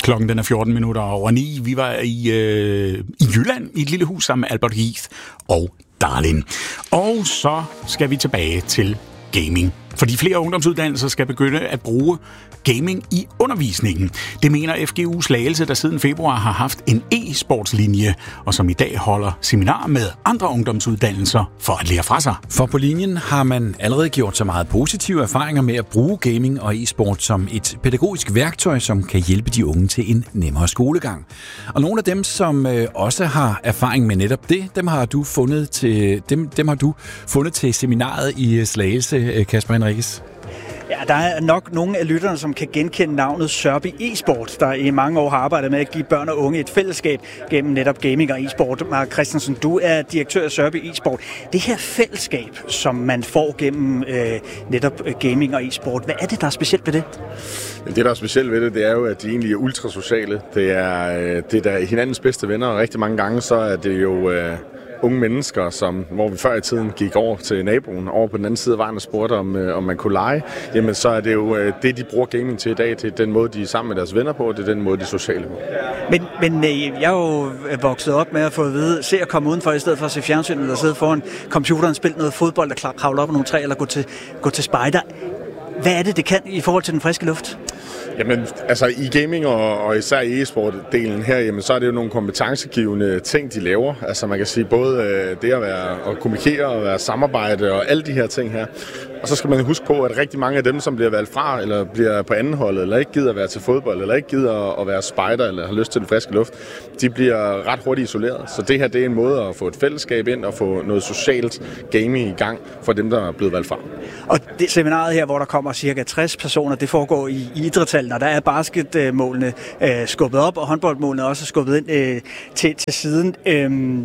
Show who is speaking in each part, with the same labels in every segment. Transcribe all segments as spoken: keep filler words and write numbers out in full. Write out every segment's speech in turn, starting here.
Speaker 1: Klokken den er fjorten minutter over ni. Vi var i, øh, i Jylland i et lille hus sammen med Albert Heath og Darlin. Og så skal vi tilbage til gaming. Fordi flere ungdomsuddannelser skal begynde at bruge gaming i undervisningen. Det mener F G U Slagelse, der siden februar har haft en e-sportslinje, og som i dag holder seminar med andre ungdomsuddannelser for at lære fra sig.
Speaker 2: For på linjen har man allerede gjort så meget positive erfaringer med at bruge gaming og e-sport som et pædagogisk værktøj, som kan hjælpe de unge til en nemmere skolegang. Og nogle af dem, som øh, også har erfaring med netop det, dem har du fundet til, dem, dem har du fundet til seminaret i Slagelse, Kasper Henriques.
Speaker 3: Ja, der er nok nogle af lytterne, som kan genkende navnet Sørby e-sport, der i mange år har arbejdet med at give børn og unge et fællesskab gennem netop gaming og e-sport. Mark Christensen, du er direktør af Sørby e-sport. Det her fællesskab, som man får gennem øh, netop gaming og e-sport, hvad er det, der er specielt ved det?
Speaker 4: Det, der er specielt ved det, det er jo, at de egentlig er ultrasociale. Det er, det er der hinandens bedste venner, og rigtig mange gange så er det jo Øh unge mennesker, som, hvor vi før i tiden gik over til naboen, over på den anden side af vejen og spurgte, om, øh, om man kunne lege, jamen så er det jo øh, det, de bruger gaming til i dag. Det er den måde, de er sammen med deres venner på, og det er den måde, de er sociale på.
Speaker 3: Men, men øh, jeg er jo vokset op med at få at vide, se at komme udenfor, i stedet for at se fjernsynet, eller sidde foran computeren, spille noget fodbold, der kravler op på nogle træer, eller gå til, gå til spejder. Hvad er det, det kan i forhold til den friske luft?
Speaker 4: Jamen, altså i gaming og, og især i e-sport-delen her, jamen, så er det jo nogle kompetencegivende ting, de laver. Altså man kan sige både øh, det at være at kommunikere og være samarbejde og alle de her ting her. Og så skal man huske på, at rigtig mange af dem, som bliver valgt fra, eller bliver på andenholdet, eller ikke gider at være til fodbold, eller ikke gider at være spejder, eller har lyst til den friske luft, de bliver ret hurtigt isoleret. Så det her, det er en måde at få et fællesskab ind og få noget socialt gaming i gang for dem, der er blevet valgt fra.
Speaker 3: Og det seminaret her, hvor der kommer cirka tres personer, det foregår i idrætshallen, og der er basketmålene øh, skubbet op, og håndboldmålene også skubbet ind øh, til, til siden. Øhm,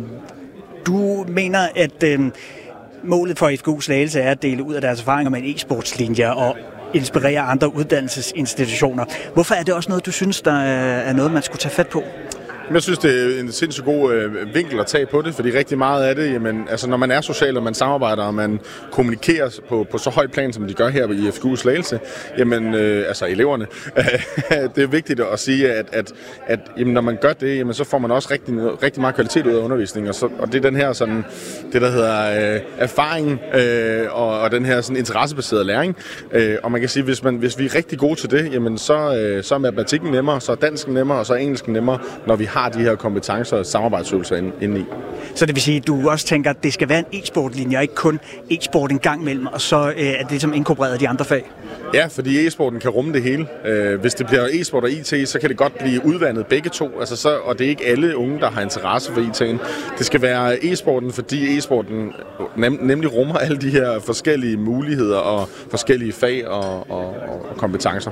Speaker 3: du mener, at øh, målet for F G U Slagelse er at dele ud af deres erfaringer med en e-sportslinje og inspirere andre uddannelsesinstitutioner. Hvorfor er det også noget, du synes, der er noget, man skulle tage fat på?
Speaker 4: Jeg synes, det er en sindssygt god øh, vinkel at tage på det, fordi rigtig meget af det, jamen, altså når man er social, og man samarbejder, og man kommunikerer på, på så højt plan, som de gør her i F G U Slagelse, jamen, øh, altså eleverne, det er vigtigt at sige, at, at, at jamen, når man gør det, jamen, så får man også rigtig, rigtig meget kvalitet ud af undervisningen, og, så, og det er den her sådan, det der hedder øh, erfaring, øh, og, og den her sådan interessebaserede læring, øh, og man kan sige, hvis, man, hvis vi er rigtig gode til det, jamen, så, øh, så er matematikken nemmere, så er dansken nemmere, og så er engelsken nemmere, når vi har de her kompetencer og samarbejdsøvelser inde i.
Speaker 3: Så det vil sige, at du også tænker, at det skal være en e-sportlinje, og ikke kun e-sport en gang imellem, og så øh, er det ligesom inkorporeret de andre fag?
Speaker 4: Ja, fordi e-sporten kan rumme det hele. Øh, hvis det bliver e-sport og I T, så kan det godt blive udvandet begge to, altså så, og det er ikke alle unge, der har interesse for I T'en. Det skal være e-sporten, fordi e-sporten nem, nemlig rummer alle de her forskellige muligheder og forskellige fag og, og, og kompetencer.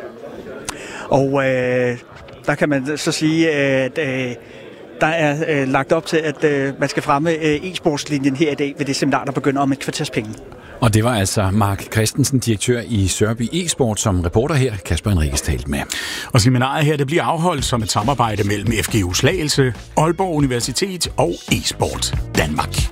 Speaker 3: Og øh, der kan man så sige, at øh, der er øh, lagt op til, at øh, man skal fremme øh, e-sportslinjen her i dag ved det seminar, der begynder om et kvarters penge.
Speaker 2: Og det var altså Mark Christensen, direktør i Sørby e-sport, som reporter her, Kasper Henriques, talte med.
Speaker 1: Og seminaret her, det bliver afholdt som et samarbejde mellem F G U Slagelse, Aalborg Universitet og eSport Danmark.